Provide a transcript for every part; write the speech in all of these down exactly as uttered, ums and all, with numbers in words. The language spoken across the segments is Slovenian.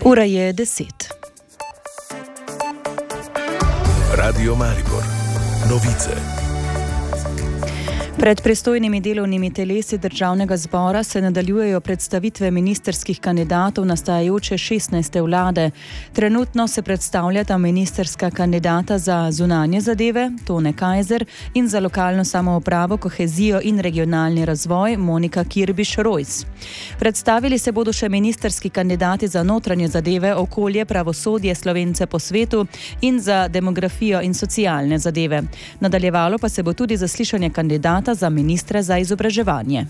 Ura je deset. Radio Maribor. Novice. Pred pristojnimi delovnimi telesi državnega zbora se nadaljujejo predstavitve ministerskih kandidatov nastajajoče šestnajste vlade. Trenutno se predstavljata ministerska kandidata za zunanje zadeve, Tone Kajzer, in za lokalno samoupravo, kohezijo in regionalni razvoj, Monika Kirbiš-Rojs. Predstavili se bodo še ministerski kandidati za notranje zadeve, okolje, pravosodje, Slovence po svetu in za demografijo in socialne zadeve. Nadaljevalo pa se bo tudi zaslišanje kandidata za ministra za izobraževanje.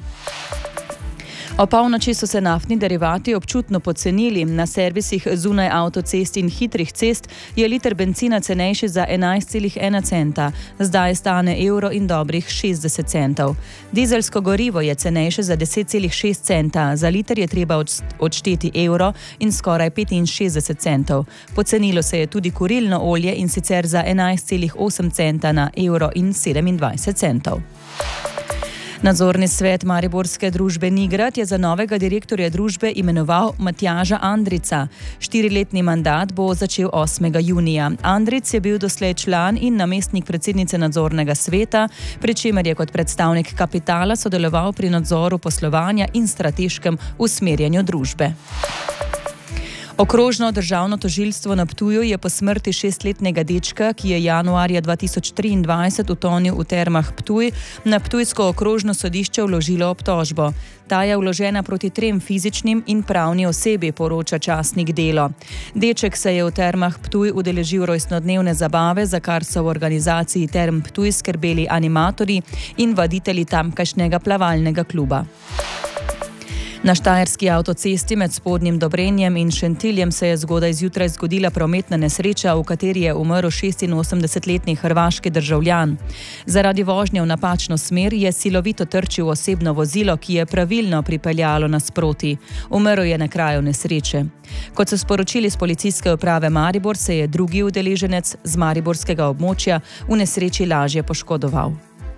O polnoči so se naftni derivati občutno pocenili. Na servisih zunaj avtocest in hitrih cest je liter bencina cenejši za enajst celih ena centa. Zdaj stane evro in dobrih šestdeset centov. Dizelsko gorivo je cenejše za deset celih šest centa. Za liter je treba odšteti evro in skoraj petinšestdeset centov. Pocenilo se je tudi kurilno olje, in sicer za enajst celih osem centa na evro in sedemindvajset centov. Nadzorni svet mariborske družbe Nigrad je za novega direktorja družbe imenoval Matjaža Andrica. Štiriletni mandat bo začel osmega junija. Andric je bil doslej član in namestnik predsednice nadzornega sveta, pri čemer je kot predstavnik kapitala sodeloval pri nadzoru poslovanja in strateškem usmerjanju družbe. Okrožno državno tožilstvo na Ptuju je po smrti šestletnega dečka, ki je januarja dva tisoč triindvajset utonil v termah Ptuj, na ptujsko okrožno sodišče vložilo obtožbo. Ta je vložena proti trem fizičnim in pravni osebi, poroča časnik Delo. Deček se je v termah Ptuj udeležil rojstnodnevne zabave, za kar so v organizaciji Term Ptuj skrbeli animatorji in vaditelji tamkajšnjega plavalnega kluba. Na štajerski avtocesti med Spodnjim Dobrenjem in Šentiljem se je zgodaj zjutraj zgodila prometna nesreča, v kateri je umrl šestinosemdesetletni hrvaški državljan. Zaradi vožnje v napačno smer je silovito trčil osebno vozilo, ki je pravilno pripeljalo nasproti. Umrl je na kraju nesreče. Kot so sporočili z policijske uprave Maribor, se je drugi udeleženec z mariborskega območja v nesreči lažje poškodoval.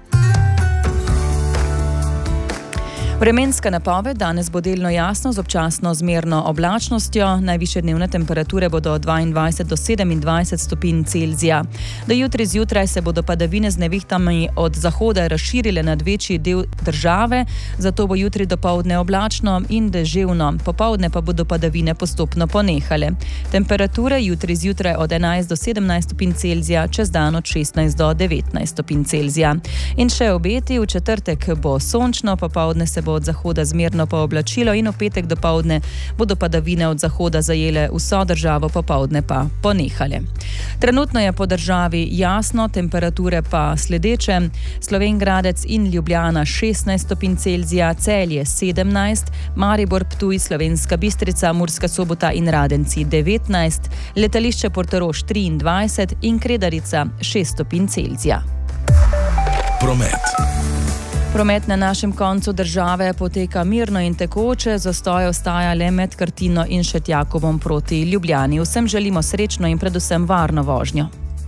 Vremenska napoved: danes bo delno jasno z občasno zmerno oblačnostjo, najvišje dnevne temperature bodo od dvaindvajset do sedemindvajset stopinj Celzija. Do jutri zjutraj se bodo padavine z nevihtami od zahoda razširile nad večji del države, zato bo jutri dopoldne oblačno in deževno, popoldne pa bodo padavine postopno ponehale. Temperature jutri zjutraj od enajst do sedemnajst stopinj Celzija, čez dan od šestnajst do devetnajst stopinj Celzija. In še obeti: v četrtek bo sončno, popoldne se bo od zahoda zmerno pooblačilo in v petek dopoldne bodo padavine od zahoda zajele vso državo, popoldne pa ponehale. Trenutno je po državi jasno, temperature pa sledeče: Slovenj Gradec in Ljubljana šestnajst stopinj Celzija, Celje sedemnajst, Maribor, Ptuj, Slovenska Bistrica, Murska Sobota in Radenci devetnajst, letališče Portorož triindvajset in Kredarica šest stopinj Celzija. Promet. Promet na našem koncu države poteka mirno in tekoče, zastoj ostaja le med Krtino in Šentjakobom proti Ljubljani. Vsem želimo srečno in predvsem varno vožnjo.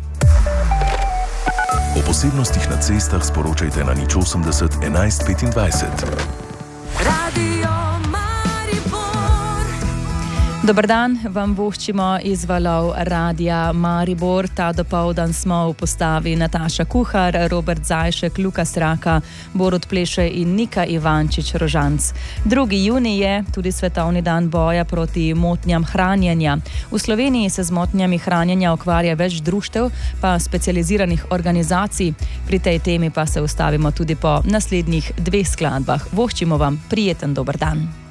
O posebnostih na cestah sporočajte na nič osemdeset enajst petindvajset. Radio Dober dan, vam voščimo iz valov Radia Maribor. Ta dopoldan smo v postavi Nataša Kuhar, Robert Zajšek, Luka Sraka, Borut Pleše in Nika Ivančič-Rožanc. drugi junij je tudi svetovni dan boja proti motnjam hranjenja. V Sloveniji se z motnjami hranjenja ukvarja več društev, pa specializiranih organizacij. Pri tej temi pa se ustavimo tudi po naslednjih dveh skladbah. Voščimo vam prijeten dober dan.